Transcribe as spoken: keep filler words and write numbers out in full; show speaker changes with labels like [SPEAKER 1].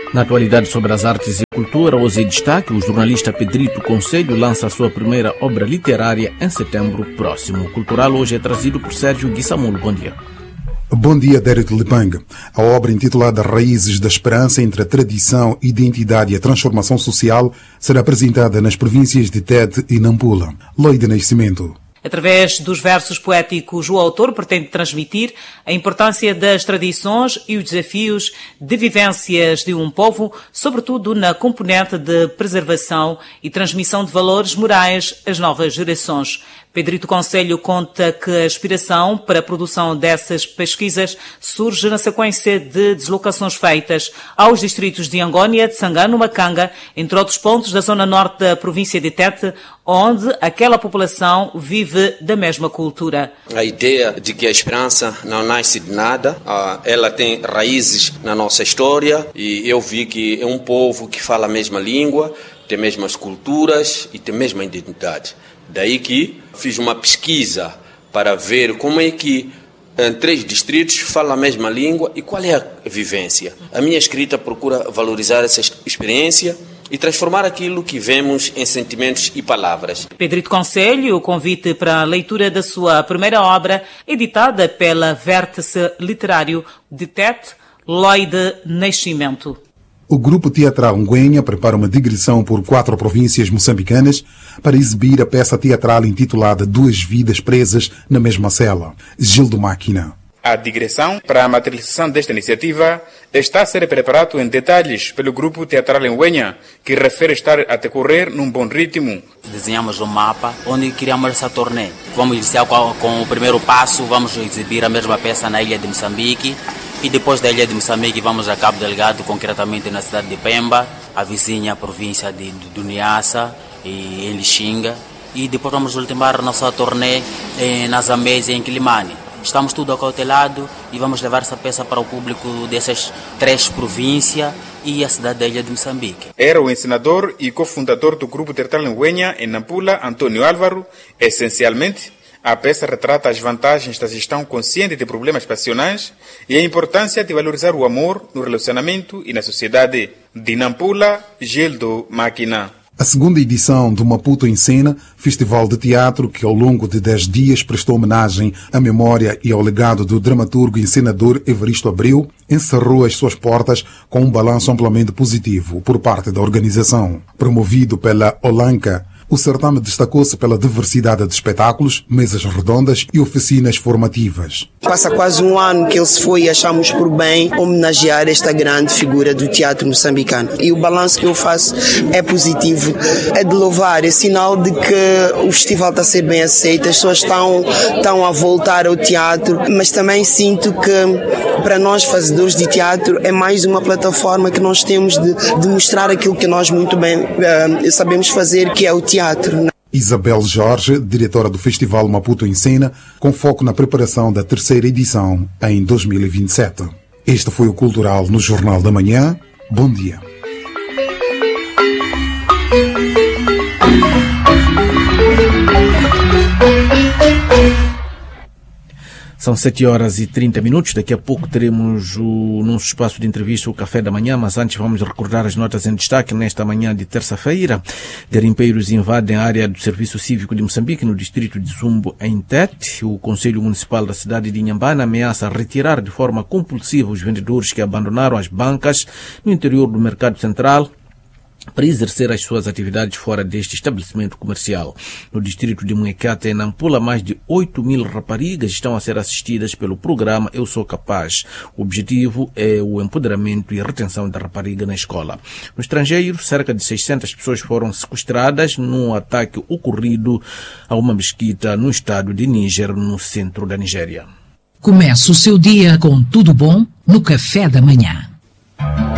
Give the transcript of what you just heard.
[SPEAKER 1] Na atualidade sobre as artes e cultura, hoje em destaque, o jornalista Pedrito Conselho lança a sua primeira obra literária em setembro próximo. O Cultural hoje é trazido por Sérgio Guissamulo. Bom dia.
[SPEAKER 2] Bom dia, Derek Lipang. A obra intitulada Raízes da Esperança entre a Tradição, Identidade e a Transformação Social será apresentada nas províncias de Tete e Nampula. Loide Nascimento.
[SPEAKER 3] Através dos versos poéticos, o autor pretende transmitir a importância das tradições e os desafios de vivências de um povo, sobretudo na componente de preservação e transmissão de valores morais às novas gerações. Pedrito Conselho conta que a inspiração para a produção dessas pesquisas surge na sequência de deslocações feitas aos distritos de Angônia, de Sangano, Macanga, entre outros pontos da zona norte da província de Tete, onde aquela população vive da mesma cultura.
[SPEAKER 4] A ideia de que a esperança não nasce de nada, ela tem raízes na nossa história e eu vi que é um povo que fala a mesma língua, tem as mesmas culturas e tem a mesma identidade. Daí que fiz uma pesquisa para ver como é que em três distritos falam a mesma língua e qual é a vivência. A minha escrita procura valorizar essa experiência e transformar aquilo que vemos em sentimentos e palavras.
[SPEAKER 3] Pedrito Conselho, o convite para a leitura da sua primeira obra, editada pela Vértice Literário de Tete, Loide Nascimento.
[SPEAKER 2] O Grupo Teatral Ngüenya prepara uma digressão por quatro províncias moçambicanas para exibir a peça teatral intitulada Duas Vidas Presas na Mesma Cela. Gildo Máquina.
[SPEAKER 5] A digressão para a materialização desta iniciativa está a ser preparado em detalhes pelo Grupo Teatral Ngüenya, que refere estar a decorrer num bom ritmo.
[SPEAKER 6] Desenhamos um mapa onde criamos essa turnê. Vamos iniciar com, com o primeiro passo, vamos exibir a mesma peça na ilha de Moçambique. E depois da ilha de Moçambique vamos a Cabo Delgado, concretamente na cidade de Pemba, a vizinha província de, de, de Niassa e em Lixinga. E depois vamos ultimar a nossa turnê eh, na Zambésia e em Quilimane. Estamos tudo acautelado e vamos levar essa peça para o público dessas três províncias e a cidade da ilha de Moçambique.
[SPEAKER 5] Era o encenador e cofundador do Grupo Teatral Ngüenya em Nampula, Antônio Álvaro. Essencialmente, a peça retrata as vantagens da gestão consciente de problemas passionais e a importância de valorizar o amor no relacionamento e na sociedade. De Nampula, Gildo Máquina.
[SPEAKER 2] A segunda edição do Maputo em Cena, festival de teatro que ao longo de dez dias prestou homenagem à memória e ao legado do dramaturgo e encenador Evaristo Abreu, encerrou as suas portas com um balanço amplamente positivo por parte da organização. Promovido pela Olanca, o certame destacou-se pela diversidade de espetáculos, mesas redondas e oficinas formativas.
[SPEAKER 7] Passa quase um ano que ele se foi e achamos por bem homenagear esta grande figura do teatro moçambicano. E o balanço que eu faço é positivo, é de louvar, é sinal de que o festival está a ser bem aceito, as pessoas estão, estão a voltar ao teatro, mas também sinto que para nós fazedores de teatro é mais uma plataforma que nós temos de, de mostrar aquilo que nós muito bem uh, sabemos fazer, que é o teatro.
[SPEAKER 2] Isabel Jorge, diretora do Festival Maputo em Cena, com foco na preparação da terceira edição em dois mil e vinte e sete. Este foi o Cultural no Jornal da Manhã. Bom dia.
[SPEAKER 1] São sete horas e trinta minutos. Daqui a pouco teremos o nosso espaço de entrevista, o Café da Manhã, mas antes vamos recordar as notas em destaque nesta manhã de terça-feira. Garimpeiros invadem a área do Serviço Cívico de Moçambique, no distrito de Zumbo, em Tete. O Conselho Municipal da cidade de Inhambane ameaça retirar de forma compulsiva os vendedores que abandonaram as bancas no interior do mercado central para exercer as suas atividades fora deste estabelecimento comercial. No distrito de Muecate, em Nampula, mais de oito mil raparigas estão a ser assistidas pelo programa Eu Sou Capaz. O objetivo é o empoderamento e retenção da rapariga na escola. No estrangeiro, cerca de seiscentas pessoas foram sequestradas num ataque ocorrido a uma mesquita no estado de Níger, no centro da Nigéria.
[SPEAKER 8] Comece o seu dia com tudo bom no Café da Manhã.